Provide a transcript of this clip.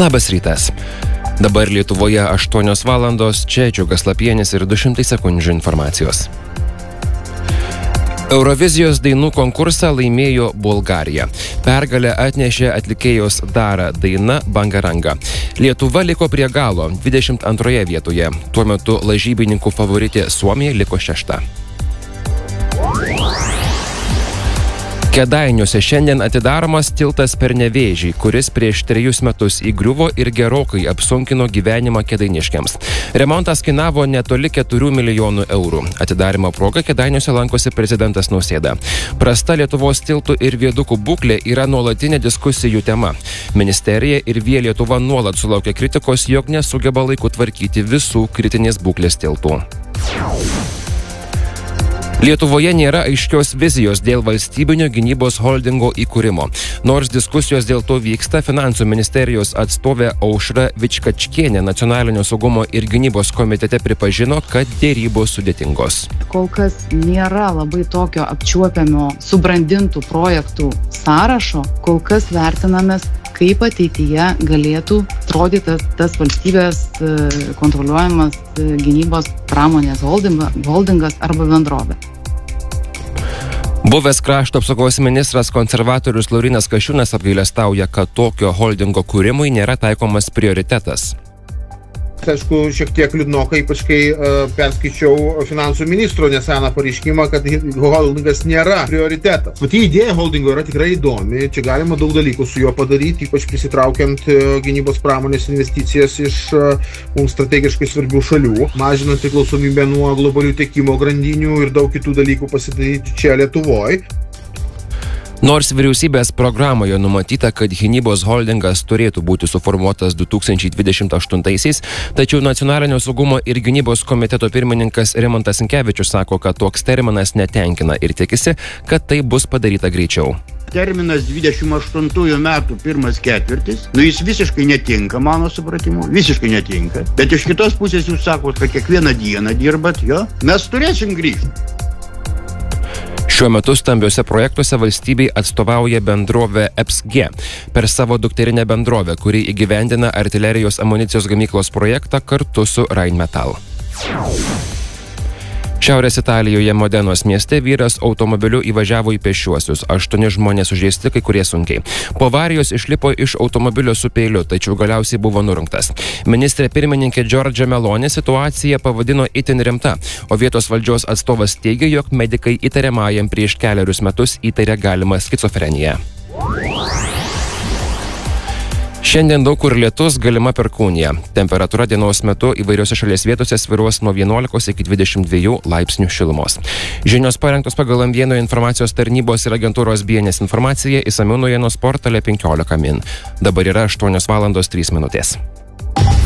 Labas rytas. Dabar Lietuvoje 8 valandos, čia Džiugas Lapienis ir 200 sekundžių informacijos. Eurovizijos dainų konkursą laimėjo Bulgarija. Pergalę atnešė atlikėjos Dara daina Bangaranga. Lietuva liko prie galo 22 vietoje. Tuo metu lažybininkų favoritė Suomija liko 6. Kėdainiuose šiandien atidaromas tiltas per Nevėžį, kuris prieš 3 metus įgriuvo ir gerokai apsunkino gyvenimą kėdainiškiams. Remontas kainavo netoli 4 milijonų eurų. Atidarymo proga Kėdainiuose lankosi prezidentas Nausėda. Prasta Lietuvos tiltų ir viadukų būklė yra nuolatinė diskusijų tema. Ministerija ir Via Lietuva nuolat sulaukia kritikos, jog nesugeba laiku tvarkyti visų kritinės būklės tiltų. Lietuvoje nėra aiškios vizijos dėl valstybinio gynybos holdingo įkūrimo. Nors diskusijos dėl to vyksta, Finansų ministerijos atstovė Aušra Vičkačkienė Nacionalinio saugumo ir gynybos komitete pripažino, kad dėrybos sudėtingos. Kol kas nėra labai tokio apčiuopiamo subrandintų projektų sąrašo, kol kas vertinamės, kaip ateityje galėtų atrodyti tas valstybės kontroliuojamas gynybos pramonės holdingas arba bendrovė. Buvęs krašto apsaugos ministras konservatorius Laurynas Kasčiūnas apgailestauja, kad tokio holdingo kūrimui nėra taikomas prioritetas. Aišku, šiek tiek liūdnokai, ypač kai perskaičiau finansų ministro neseną pareiškimą, kad holdingas nėra prioritetas. Pati idėja holdingo yra tikrai įdomi, čia galima daug dalykų su juo padaryti, ypač prisitraukiant gynybos pramonės investicijas iš mums strategiškai svarbių šalių, mažinant priklausomybę nuo globalių tiekimo grandinių ir daug kitų dalykų pasidaryti čia Lietuvoje. Nors vyriausybės programoje numatyta, kad gynybos holdingas turėtų būti suformuotas 2028-aisiais, tačiau Nacionalinio saugumo ir gynybos komiteto pirmininkas Rimantas Sinkevičius sako, kad toks terminas netenkina ir tikisi, kad tai bus padaryta greičiau. Terminas 28 metų pirmas ketvirtis, jis visiškai netinka, mano supratimu, visiškai netinka. Bet iš kitos pusės jūs sakot, kad kiekvieną dieną dirbat, mes turėsim grįžti. Šiuo metu stambiuose projektuose valstybei atstovauja bendrovė EPSG per savo dukterinę bendrovę, kuri įgyvendina artilerijos amunicijos gamyklos projektą kartu su Rheinmetall. Šiaurės Italijoje Modenos mieste vyras automobiliu įvažiavo į pėsčiuosius. 8 žmonės sužeisti, kai kurie sunkiai. Po avarijos išlipo iš automobilio su peiliu, tačiau galiausiai buvo nurungtas. Ministrė pirmininkė Giorgia Meloni situaciją pavadino itin rimta, o vietos valdžios atstovas teigia, jog medikai įtariamajam prieš 4 metus įtarė galimą skizofreniją. Šiandien daug kur lietus, galima perkūnija. Temperatūra dienos metu įvairiose šalies vietose svyruos nuo 11 iki 22 laipsnių šilumos. Žinios parengtos pagal M1 informacijos tarnybos ir agentūros BNS informacija, išsamiau naujienos portale 15 min. Dabar yra 8 valandos 3 minutės.